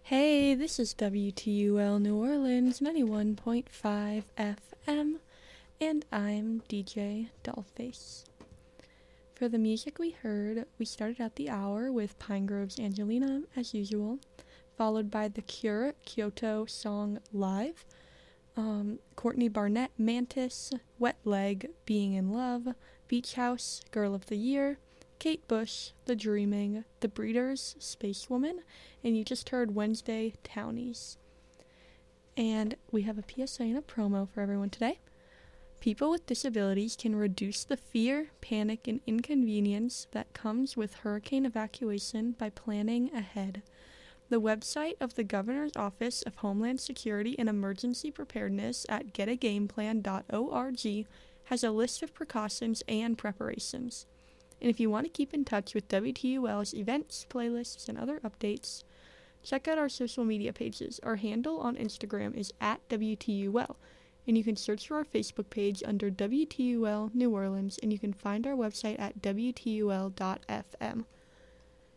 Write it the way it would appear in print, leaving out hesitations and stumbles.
Hey, this is WTUL New Orleans 91.5 FM, and I'm DJ Dollface. For the music we heard, we started out the hour with Pinegrove's Angelina, as usual, followed by The Cure, Kyoto song Live, Courtney Barnett, Mantis, Wet Leg, Being in Love, Beach House, Girl of the Year, Kate Bush, The Dreaming, The Breeders, Spacewoman, and you just heard Wednesday, Townies. And we have a PSA and a promo for everyone today. People with disabilities can reduce the fear, panic, and inconvenience that comes with hurricane evacuation by planning ahead. The website of the Governor's Office of Homeland Security and Emergency Preparedness at getagameplan.org has a list of precautions and preparations. And if you want to keep in touch with WTUL's events, playlists, and other updates, check out our social media pages. Our handle on Instagram is @WTUL, and you can search for our Facebook page under WTUL New Orleans, and you can find our website at WTUL.FM.